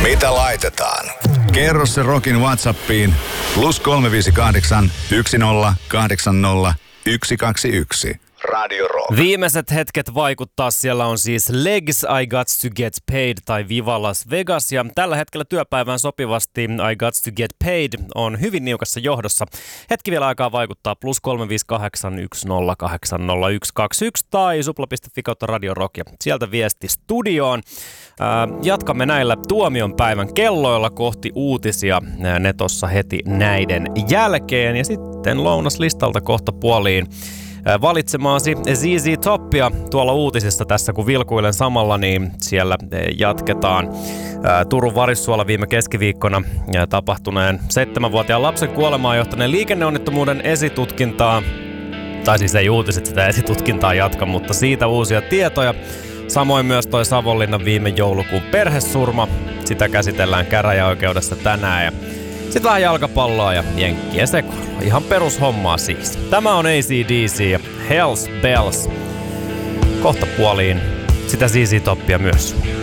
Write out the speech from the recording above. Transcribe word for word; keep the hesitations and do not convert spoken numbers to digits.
Mitä laitetaan? Kerro se Rockin WhatsAppiin plus kolme viisi kahdeksan, yksi nolla kahdeksan nolla, yksi kaksi yksi. Radio Rock. Viimeiset hetket vaikuttaa. Siellä on siis Legs, I Got to Get Paid tai Viva Las Vegas. Ja tällä hetkellä työpäivään sopivasti I Got to Get Paid on hyvin niukassa johdossa. Hetki vielä aikaa vaikuttaa plus kolme viisi kahdeksan, yksi nolla kahdeksan nolla, yksi kaksi yksi tai supla piste fi kautta Radio Rock. Ja sieltä viesti studioon. Ää, jatkamme näillä tuomion päivän kelloilla kohti uutisia. Ne tossa heti näiden jälkeen. Ja sitten lounaslistalta kohta puoliin valitsemaasi Z Z Topia tuolla uutisissa tässä, kun vilkuilen samalla, niin siellä jatketaan Turun Varissuolla viime keskiviikkona tapahtuneen seitsemänvuotiaan lapsen kuolemaan johtaneen liikenneonnettomuuden esitutkintaa. Tai siis ei uutiset sitä esitutkintaa jatka, mutta siitä uusia tietoja. Samoin myös toi Savonlinnan viime joulukuun perhesurma. Sitä käsitellään käräjäoikeudessa tänään. Ja sitten vähän jalkapalloa ja jenkkien sekoilua. Ihan perushommaa siis. Tämä on A C D C ja Hells Bells. Kohta puoliin sitä Z Z Topia myös.